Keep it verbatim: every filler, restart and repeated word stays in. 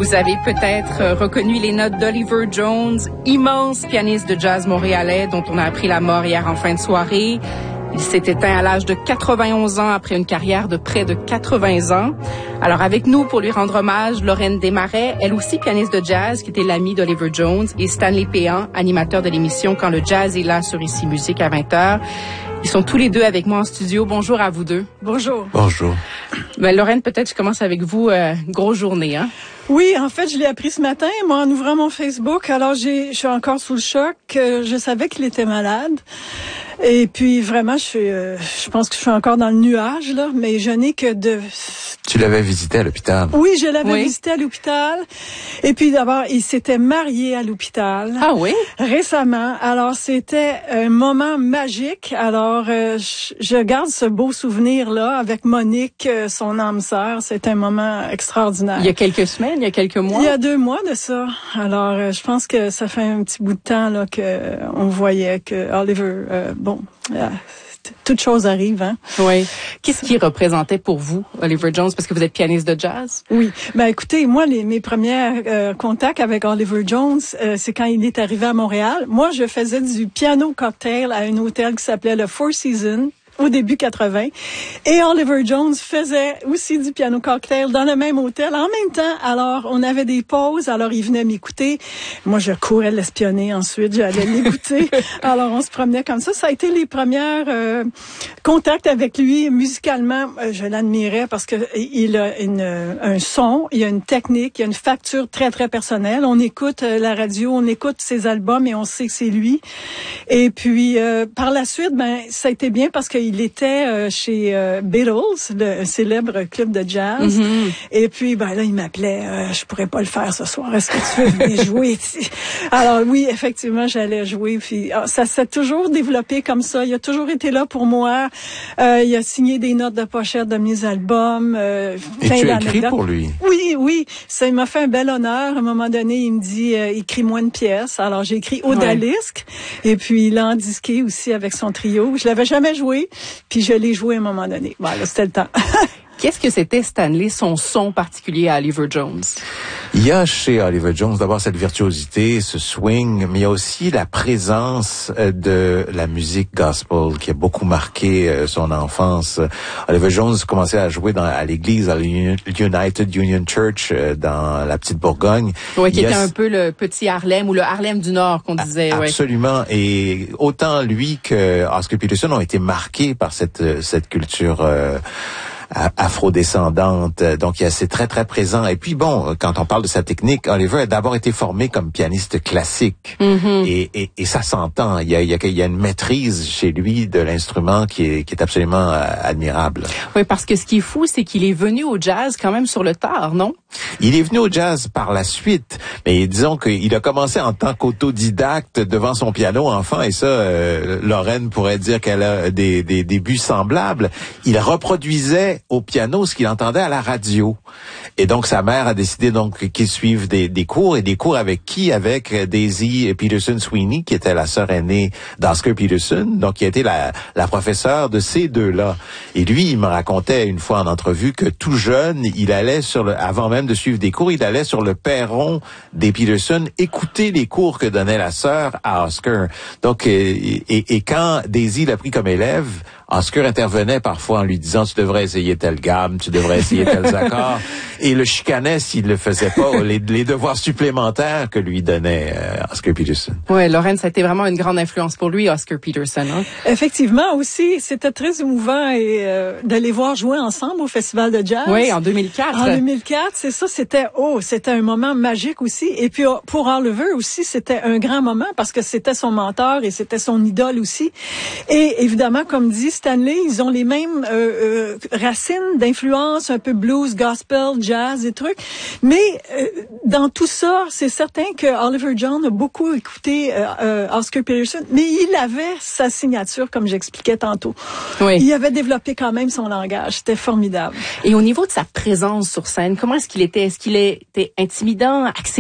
Vous avez peut-être reconnu les notes d'Oliver Jones, immense pianiste de jazz montréalais dont on a appris la mort hier en fin de soirée. Il s'est éteint à l'âge de quatre-vingt-onze ans après une carrière de près de quatre-vingts ans. Alors avec nous pour lui rendre hommage, Lorraine Desmarais, elle aussi pianiste de jazz qui était l'amie d'Oliver Jones, et Stanley Péan, animateur de l'émission Quand le jazz est là sur Ici Musique à vingt heures. Ils sont tous les deux avec moi en studio. Bonjour à vous deux. Bonjour. Bonjour. Ben, Lorraine, peut-être je commence avec vous. Euh, grosse journée, hein? Oui, en fait, je l'ai appris ce matin, moi, en ouvrant mon Facebook. Alors, j'ai, je suis encore sous le choc. Euh, je savais qu'il était malade. Et puis, vraiment, je suis, euh, je pense que je suis encore dans le nuage, là, mais je n'ai que de... Tu l'avais visité à l'hôpital? Oui, je l'avais oui. visité à l'hôpital. Et puis, d'abord, il s'était marié à l'hôpital. Ah oui? Récemment. Alors, c'était un moment magique. Alors, euh, je, je garde ce beau souvenir-là avec Monique, euh, son âme sœur. C'est un moment extraordinaire. Il y a quelques semaines, il y a quelques mois? Il y a deux mois de ça. Alors, euh, je pense que ça fait un petit bout de temps là que euh, on voyait que Oliver, euh, bon, euh, toute chose arrive, hein. Oui. Qu'est-ce qui représentait pour vous, Oliver Jones, parce que vous êtes pianiste de jazz? Oui. Ben, écoutez, moi, les, mes premiers euh, contacts avec Oliver Jones, euh, c'est quand il est arrivé à Montréal. Moi, je faisais du piano cocktail à un hôtel qui s'appelait le Four Seasons. Au début quatre-vingts. Et Oliver Jones faisait aussi du piano cocktail dans le même hôtel en même temps. Alors, on avait des pauses. Alors, il venait m'écouter. Moi, je courais l'espionner ensuite. J'allais l'écouter. Alors, on se promenait comme ça. Ça a été les premières euh, contacts avec lui. Musicalement, euh, je l'admirais parce que il a une, un son, il a une technique, il a une facture très, très personnelle. On écoute euh, la radio, on écoute ses albums et on sait que c'est lui. Et puis, euh, par la suite, ben, ça a été bien parce que il était euh, chez euh, Beatles, le célèbre club de jazz. Mm-hmm. Et puis, ben là, il m'appelait. Euh, je pourrais pas le faire ce soir. Est-ce que tu veux venir jouer? Alors oui, effectivement, j'allais jouer. Puis ah, ça s'est toujours développé comme ça. Il a toujours été là pour moi. Euh, il a signé des notes de pochette de mes albums. Euh, Et tu as écrit pour lui? Oui, oui. Ça il m'a fait un bel honneur. À un moment donné, il me dit euh, écris-moi une pièce. Alors j'ai écrit Odalisque. Ouais. Et puis il a endisqué aussi avec son trio. Je l'avais jamais joué. Puis je l'ai joué à un moment donné. Voilà, c'était le temps. Qu'est-ce que c'était, Stanley, son son particulier à Oliver Jones? Il y a chez Oliver Jones d'abord cette virtuosité, ce swing, mais il y a aussi la présence de la musique gospel qui a beaucoup marqué son enfance. Oliver Jones commençait à jouer dans, à l'église, à l'United Union Church dans la petite Bourgogne. Oui, qui il était a... un peu le petit Harlem ou le Harlem du Nord qu'on disait. Absolument. Ouais. Et autant lui que Oscar Peterson ont été marqués par cette, cette culture euh, afro-descendante, donc il y a c'est très très présent. Et puis bon, quand on parle de sa technique, Oliver a d'abord été formé comme pianiste classique, mm-hmm. et, et, et ça s'entend. Il y a, il y a il y a une maîtrise chez lui de l'instrument qui est qui est absolument euh, admirable. Oui, parce que ce qui est fou, c'est qu'il est venu au jazz quand même sur le tard, non? Il est venu au jazz par la suite, mais disons qu'il a commencé en tant qu'autodidacte devant son piano enfant, et ça, euh, Lorraine pourrait dire qu'elle a des, des débuts semblables. Il reproduisait au piano ce qu'il entendait à la radio. Et donc, sa mère a décidé donc qu'il suive des, des cours, et des cours avec qui? Avec Daisy Peterson Sweeney, qui était la sœur aînée d'Oscar Peterson, donc qui a été la, la professeure de ces deux-là. Et lui, il me racontait une fois en entrevue que tout jeune, il allait sur le, avant même de suivre des cours, il allait sur le perron des Peterson écouter les cours que donnait la sœur à Oscar. Donc, et, et, et quand Daisy l'a pris comme élève, Oscar intervenait parfois en lui disant « Tu devrais essayer telle gamme, tu devrais essayer tels accords ». Et le chicanait s'il ne faisait pas les, les devoirs supplémentaires que lui donnait euh, Oscar Peterson. Oui, Lorraine, ça a été vraiment une grande influence pour lui, Oscar Peterson. Hein? Effectivement, aussi, c'était très émouvant et euh, de les voir jouer ensemble au Festival de jazz. Oui, en deux mille quatre. En deux mille quatre, c'est ça, c'était oh, c'était un moment magique aussi. Et puis pour Oliver aussi, c'était un grand moment parce que c'était son mentor et c'était son idole aussi. Et évidemment, comme dit Stanley, ils ont les mêmes euh, euh, racines d'influence, un peu blues, gospel, jazz et trucs. Mais euh, dans tout ça, c'est certain que Oliver Jones a beaucoup écouté euh, euh, Oscar Peterson, mais il avait sa signature, comme j'expliquais tantôt. Oui. Il avait développé quand même son langage. C'était formidable. Et au niveau de sa présence sur scène, comment est-ce qu'il était? Est-ce qu'il était intimidant, accessible?